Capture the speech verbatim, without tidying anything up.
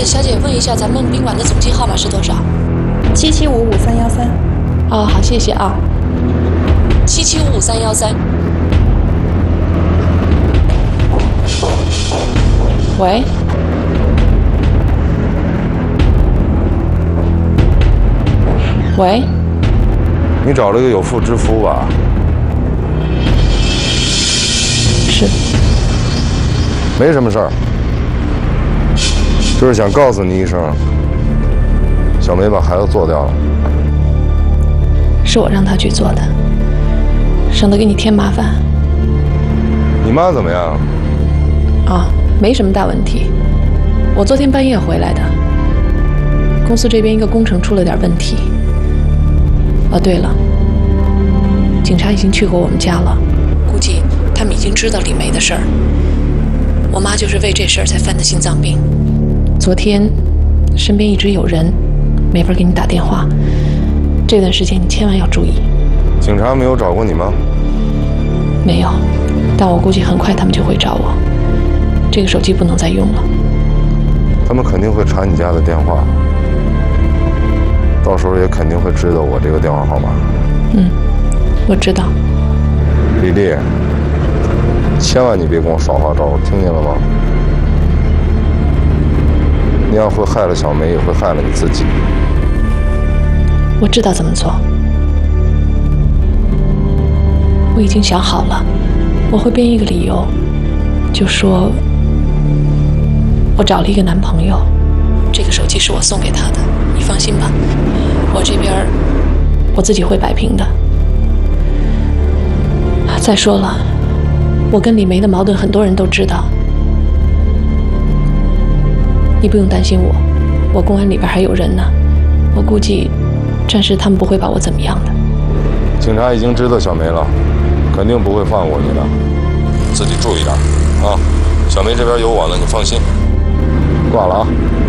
小姐问一下，咱们宾馆的总机号码是多少？ 七七五五三幺三。 哦，好，谢谢啊。七七五五三幺三。喂。喂。 你找了一个有妇之夫吧？ 是。 没什么事儿，就是想告诉你一声，小梅把孩子做掉了。 是我让她去做的，省得给你添麻烦。 你妈怎么样？ 啊，没什么大问题。我昨天半夜回来的，公司这边一个工程出了点问题。哦，对了，警察已经去过我们家了，估计他们已经知道李梅的事儿。我妈就是为这事儿才犯的心脏病。昨天身边一直有人，没法给你打电话。这段时间你千万要注意。 警察没有找过你吗？ 没有，但我估计很快他们就会找我。这个手机不能再用了。 他们肯定会查你家的电话，到时候也肯定会知道我这个电话号码。 嗯，我知道。 李丽，千万你别跟我耍花招，听见了吗？你要会害了小梅，也会害了你自己。 我知道怎么做，我已经想好了，我会编一个理由，就说我找了一个男朋友，这个手机是我送给他的，你放心吧，我这边我自己会摆平的。再说了，我跟李梅的矛盾很多人都知道，你不用担心我，我公安里边还有人呢，我估计暂时他们不会把我怎么样的。 警察已经知道小梅了，肯定不会放过你的，自己注意点啊！小梅这边有我呢，你放心。挂了啊。